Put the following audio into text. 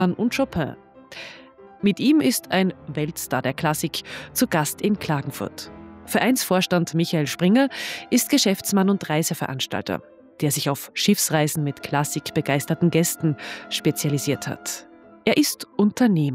und Chopin. Mit ihm ist ein Weltstar der Klassik zu Gast in Klagenfurt. Vereinsvorstand Michael Springer ist Geschäftsmann und Reiseveranstalter, der sich auf Schiffsreisen mit klassikbegeisterten Gästen spezialisiert hat. Er ist Unternehmer.